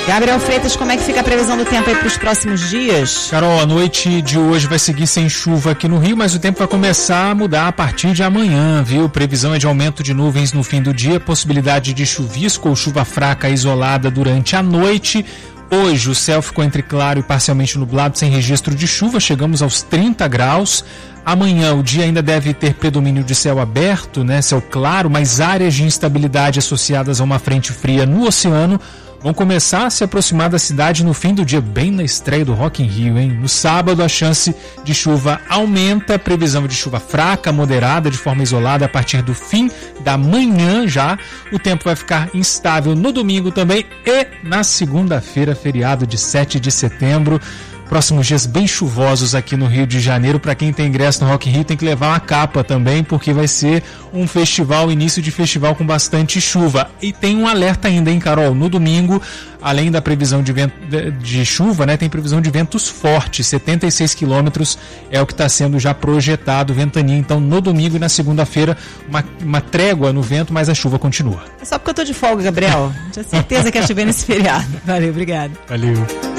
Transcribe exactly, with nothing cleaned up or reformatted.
Gabriel Freitas, como é que fica a previsão do tempo aí para os próximos dias? Carol, a noite de hoje vai seguir sem chuva aqui no Rio, mas o tempo vai começar a mudar a partir de amanhã, viu? Previsão é de aumento de nuvens no fim do dia, possibilidade de chuvisco ou chuva fraca isolada durante a noite. Hoje o céu ficou entre claro e parcialmente nublado, sem registro de chuva, chegamos aos trinta graus. Amanhã o dia ainda deve ter predomínio de céu aberto, né? Céu claro, mas áreas de instabilidade associadas a uma frente fria no oceano vão começar a se aproximar da cidade no fim do dia, bem na estreia do Rock in Rio, hein? No sábado a chance de chuva aumenta, previsão de chuva fraca, moderada, de forma isolada a partir do fim da manhã já. O tempo vai ficar instável no domingo também e na segunda-feira, feriado de sete de setembro. Próximos dias bem chuvosos aqui no Rio de Janeiro. Para quem tem ingresso no Rock in Rio tem que levar uma capa também, porque vai ser um festival, início de festival com bastante chuva. E tem um alerta ainda, hein, Carol? No domingo, além da previsão de, vento, de chuva, né, tem previsão de ventos fortes, setenta e seis quilômetros é o que está sendo já projetado, ventania. Então no domingo e na segunda-feira uma, uma trégua no vento, mas a chuva continua. É só porque eu tô de folga, Gabriel. Tinha certeza que ia chover nesse feriado. Valeu, obrigado. Valeu.